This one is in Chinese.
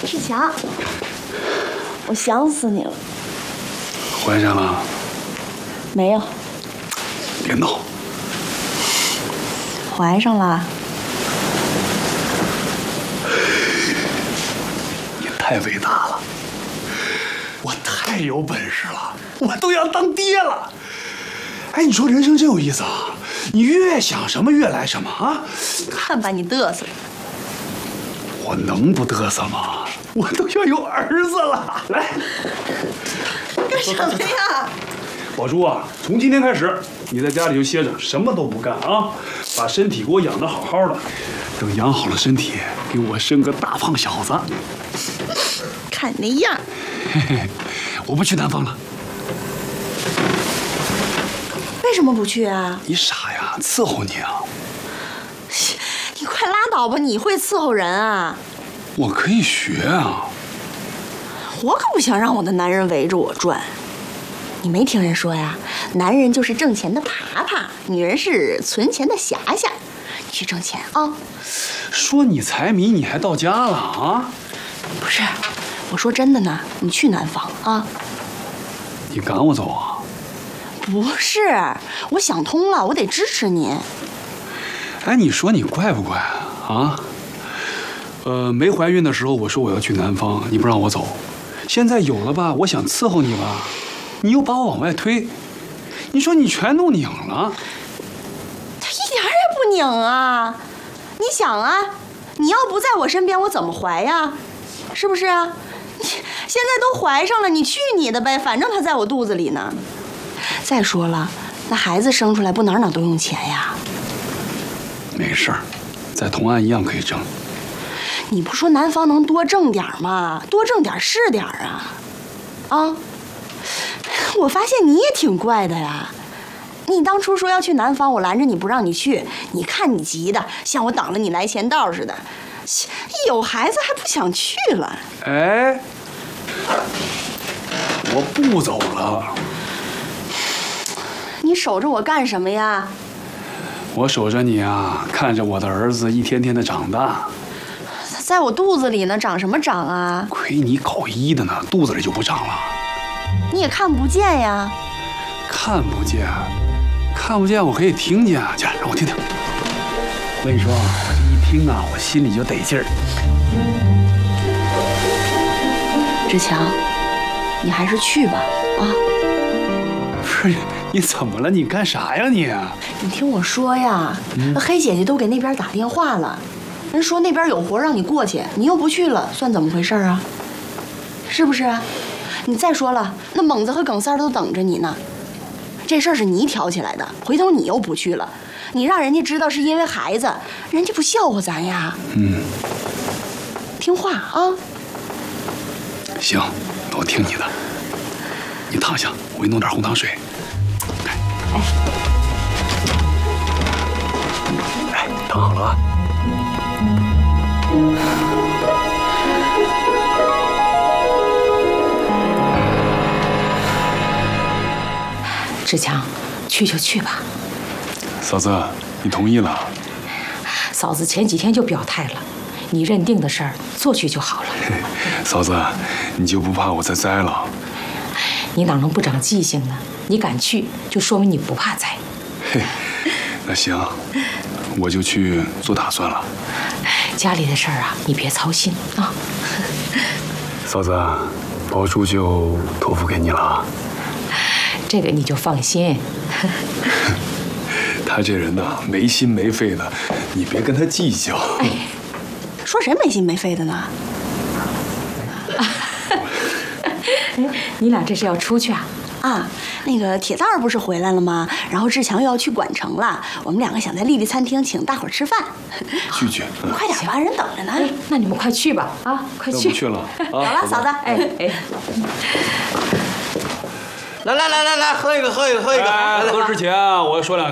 志强，我想死你了。 怀上了？ 没有。 别闹。 怀上了。 你太伟大了，我太有本事了，我都要当爹了。哎，你说人生真有意思啊！你越想什么越来什么啊！ 看把你嘚瑟。 我能不嘚瑟吗？我都要有儿子了。来， 干什么呀？ 宝珠啊，从今天开始，你在家里就歇着，什么都不干啊，把身体给我养得好好的。等养好了身体，给我生个大胖小子。 看你那样。 嘿嘿，我不去南方了。 为什么不去啊？ 你傻呀，伺候你啊！ 你快拉倒吧！你会伺候人啊？ 我可以学啊。 我可不想让我的男人围着我转。你没听人说呀？男人就是挣钱的爬爬，女人是存钱的霞霞。你去挣钱啊！ 说你财迷，你还到家了啊？ 不是，我说真的呢。你去南方啊？ 你赶我走啊？ 不是，我想通了，我得支持你。 哎，你说你怪不怪啊？没怀孕的时候我说我要去南方，你不让我走。现在有了吧，我想伺候你吧，你又把我往外推。你说你全都拧了。 他一点也不拧啊！你想啊，你要不在我身边，我怎么怀呀？是不是啊？你现在都怀上了，你去你的呗，反正他在我肚子里呢。再说了，那孩子生出来不哪哪都用钱呀。 没事儿，在同安一样可以挣。 你不说南方能多挣点吗？多挣点是点啊！啊！我发现你也挺怪的呀。你当初说要去南方，我拦着你不让你去，你看你急的，像我挡了你来钱道似的。有孩子还不想去了？ 哎，我不走了。 你守着我干什么呀？ 我守着你啊，看着我的儿子一天天的长大。 在我肚子里呢，长什么长啊？ 亏你搞医的呢，肚子里就不长了。 你也看不见呀。 看不见，看不见，我可以听见啊！去，让我听听。我跟你说，我这一听啊，我心里就得劲儿。 志强，你还是去吧，啊！ 不是，你怎么了？你干啥呀你？ 你听我说呀，那黑姐姐都给那边打电话了，人说那边有活让你过去，你又不去了，算怎么回事啊？是不是啊？你再说了，那猛子和耿三都等着你呢。这事儿是你挑起来的，回头你又不去了，你让人家知道是因为孩子，人家不笑话咱呀？听话啊！ 行，那我听你的。你躺下，我给你弄点红糖水。哎，躺好了啊。 志强，去就去吧。 嫂子，你同意了？ 嫂子前几天就表态了，你认定的事儿做去就好了。 嫂子，你就不怕我再栽了？ 你哪能不长记性呢？你敢去，就说明你不怕栽。 嘿，那行，我就去做打算了。 家里的事儿啊，你别操心啊。 嫂子，宝珠就托付给你了啊。 这个你就放心。 他这人呐，没心没肺的，你别跟他计较。 说谁没心没肺的呢？ 你俩这是要出去啊？ 啊，那个铁蛋儿不是回来了吗？然后志强又要去管城了，我们两个想在丽丽餐厅请大伙儿吃饭。 去。 你快点吧，人等着呢。 那你们快去吧，啊，快去。 不去了。 走了，嫂子。 哎。 来，喝一个。 喝之前我说两句。